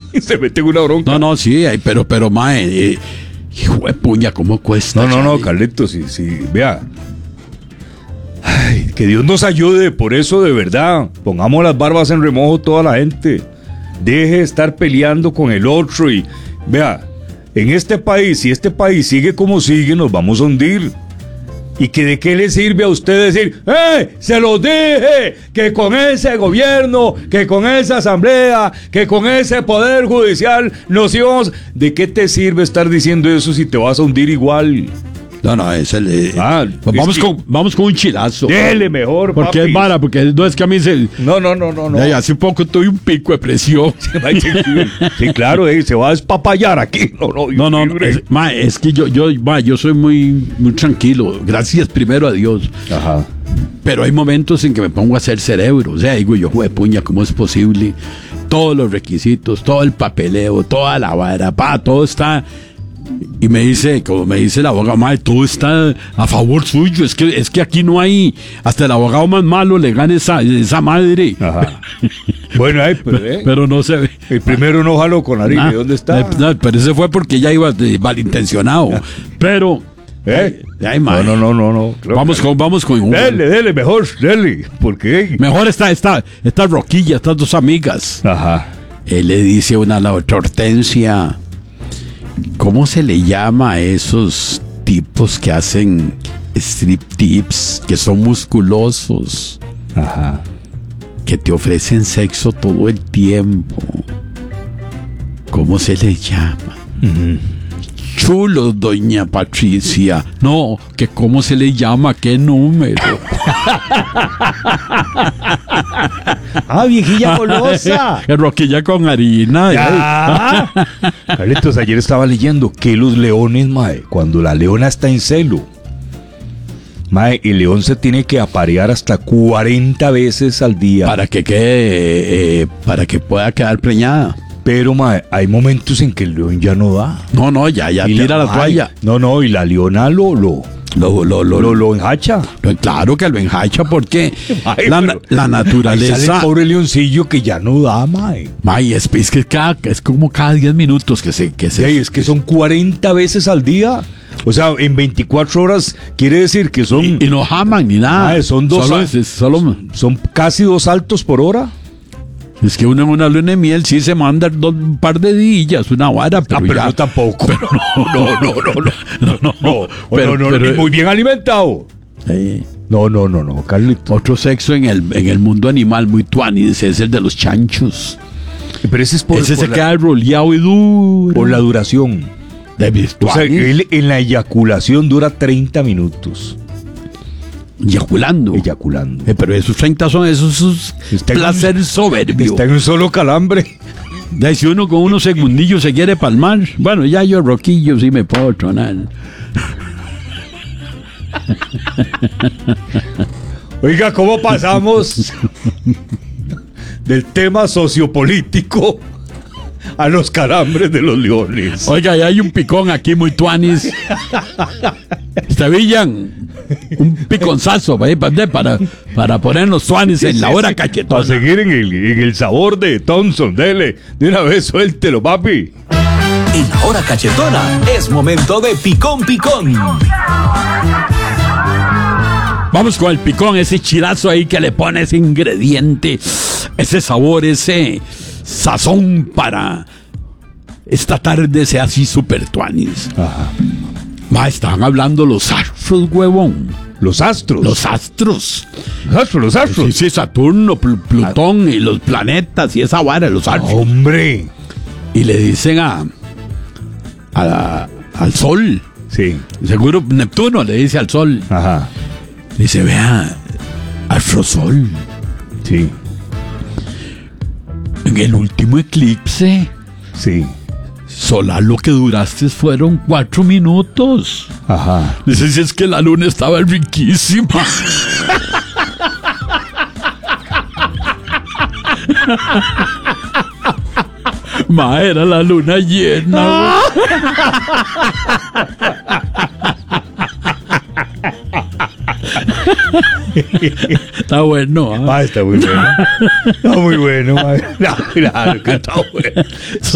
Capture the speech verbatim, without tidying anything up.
Se mete en una bronca. No, no, sí, pero, pero, mae, eh, hijo de puña, ¿cómo cuesta? No, no, no, Charlie? Carlitos, sí, sí, vea. Ay, que Dios nos ayude, por eso de verdad, pongamos las barbas en remojo toda la gente. Deje de estar peleando con el otro y, vea, en este país, si este país sigue como sigue, nos vamos a hundir. ¿Y que de qué le sirve a usted decir, ¡eh! Se los dije, que con ese gobierno, que con esa asamblea, que con ese poder judicial nos íbamos... ¿De qué te sirve estar diciendo eso si te vas a hundir igual? No, no, es el... Eh, Ah, pues vamos, es que- con, vamos con un chilazo. Dele mejor, Porque papi. es vara, porque no es que a mí se... No, no, no, no, no. Ay, hace poco tuve un pico de presión. Sí, claro, eh, se va a despapallar aquí. No, no, No, no, no, libre. es, ma, es que yo, yo, ma, yo soy muy, muy tranquilo. Gracias primero a Dios. Ajá. Pero hay momentos en que me pongo a hacer cerebro. O sea, digo yo, jue puña, ¿cómo es posible? Todos los requisitos, todo el papeleo, toda la vara, pa, todo está... Y me dice, como me dice el abogado, madre, todo está a favor suyo. Es que, es que aquí no hay, hasta el abogado más malo le gana esa, esa madre. Ajá. Bueno, ay, pero, eh, Pero no se ve. el primero no jaló con Ari. Ah, ¿Dónde está? eh, no, pero ese fue porque ya iba de malintencionado. Pero, ¿Eh? ay, ay, madre. No, no, no, no, no. Creo Vamos que- con, vamos con un- Dele, dele, mejor, dele. ¿Por qué? Mejor está esta, esta Roquilla, estas dos amigas. Ajá. Él le dice una a la otra, Hortensia, ¿cómo se le llama a esos tipos que hacen strip tips, que son musculosos, Ajá. que te ofrecen sexo todo el tiempo? ¿Cómo se les llama? Chulos, doña Patricia. No, que cómo se le llama, qué número. Ah, viejilla golosa. El Roquilla con harina. Ya. Carlitos, ayer estaba leyendo que los leones, mae, cuando la leona está en celo, mae, el león se tiene que aparear hasta cuarenta veces al día. Para que quede, eh, para que pueda quedar preñada. Pero, mae, hay momentos en que el león ya no da. No, no, ya, ya Y tira la, mae, toalla. No, no, y la leona lo, lo, Lo, lo, lo, lo, lo enhacha. lo- claro que lo enjacha porque Ay, la, pero- la Ahí sale naturaleza. el pobre leoncillo que ya no da, mae. May, es, es que cada, es como cada diez minutos que se. Que se Sí, es que son cuarenta veces al día. O sea, en veinticuatro horas quiere decir que son, y, y no jaman ni nada. Mae, son dos Solo, a- es, es solo- son casi dos saltos por hora. es que uno en una luna de miel sí se manda dos, un par de días, una vara, pero, Ah, pero ya- no tampoco. no, no, no, no, no, no, no, no, pero- no, no, pero- y muy bien alimentado. Eh, No, no, no, no, Carlito. otro sexo en el, en el mundo animal muy tuanis es el de los chanchos. Pero ese es por, Ese por se la, queda roleado y duro. por la duración. De O sea, tuanis. él en la eyaculación dura treinta minutos. Eyaculando. Eyaculando. Eh, pero esos treinta son esos, esos Está en placer un- soberbio. Está en un solo calambre. Ya, si uno con unos segundillos se quiere palmar, bueno, ya yo Roquillo sí me puedo tronar. Oiga, ¿cómo pasamos del tema sociopolítico a los calambres de los leones? Oiga, ya hay un picón aquí muy tuanis. Estevillan, un piconzazo ¿ve? para, para, para poner los tuanis en la hora Para cachetona. seguir en el, en el sabor de Thompson, dele. De una vez suéltelo, papi. En la hora cachetona es momento de picón picón. Vamos con el picón, ese chilazo ahí que le pone ese ingrediente, ese sabor, ese sazón para esta tarde sea así super tuanis. Ajá. Ma, estaban hablando los astros, huevón. Los astros. Los astros. Los astros, los astros. Sí, sí, Saturno, Pl- Plutón y los planetas y esa vara, los astros. Hombre. Y le dicen a, a la- al Sol, Sí. seguro Neptuno le dice al Sol, Ajá. dice, vea, Astrosol, Sí. en el último eclipse Sí. solar lo que duraste fueron cuatro minutos. Ajá. Dice, si es que la luna estaba riquísima. Ma, era la luna llena. Está bueno. ¿ah? Ah, está muy bueno. Está muy bueno. ma. Claro que está bueno.